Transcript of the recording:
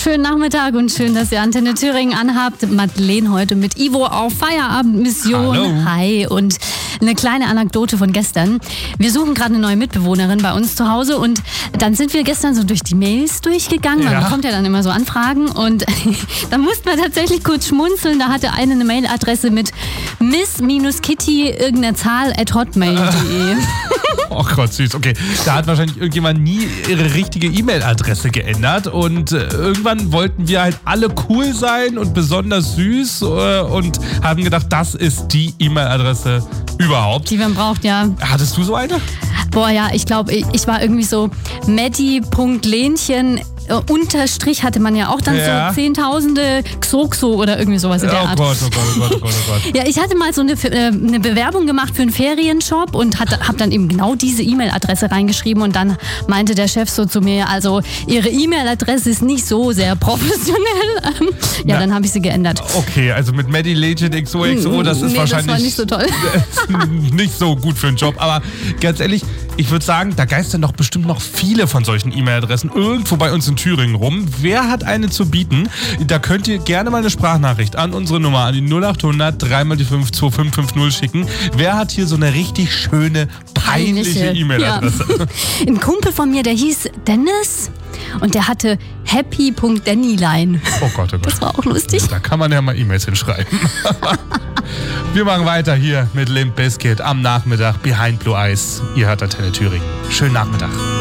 schönen Nachmittag und schön, dass ihr Antenne Thüringen anhabt. Madeleine heute mit Ivo auf Feierabendmission. Hallo. Hi, und eine kleine Anekdote von gestern. Wir suchen gerade eine neue Mitbewohnerin bei uns zu Hause und dann sind wir gestern so durch die Mails durchgegangen. Man bekommt ja dann immer so Anfragen und da musste man tatsächlich kurz schmunzeln. Da hatte eine Mailadresse mit miss-kitty irgendeine Zahl @hotmail.de. Oh Gott, süß. Okay, da hat wahrscheinlich irgendjemand nie ihre richtige E-Mail-Adresse geändert und irgendwann wollten wir halt alle cool sein und besonders süß und haben gedacht, das ist die E-Mail-Adresse überhaupt. Die man braucht, ja. Hattest du so eine? Boah, ja, ich glaube, ich war irgendwie so Matti.Lenchen Unterstrich hatte man ja auch dann so Zehntausende Xoxo oder irgendwie sowas in der Art. Oh Gott. Ja, ich hatte mal so eine Bewerbung gemacht für einen Ferienjob und habe dann eben genau diese E-Mail-Adresse reingeschrieben und dann meinte der Chef so zu mir, also Ihre E-Mail-Adresse ist nicht so sehr professionell. Dann habe ich sie geändert. Okay, also mit Maddie Legend XOXO, das ist wahrscheinlich das war nicht so toll. nicht so gut für einen Job, aber ganz ehrlich, ich würde sagen, da geistern doch bestimmt noch viele von solchen E-Mail-Adressen irgendwo bei uns in Thüringen rum. Wer hat eine zu bieten? Da könnt ihr gerne mal eine Sprachnachricht an unsere Nummer, an die 0800 3x5 2550 schicken. Wer hat hier so eine richtig schöne, peinliche E-Mail-Adresse? Ja. Ein Kumpel von mir, der hieß Dennis und der hatte happy.dannyline. Oh Gott. Das war auch lustig. Da kann man ja mal E-Mails hinschreiben. Wir machen weiter hier mit Limp Bizkit am Nachmittag Behind Blue Eyes. Ihr hört Antenne Thüringen. Schönen Nachmittag.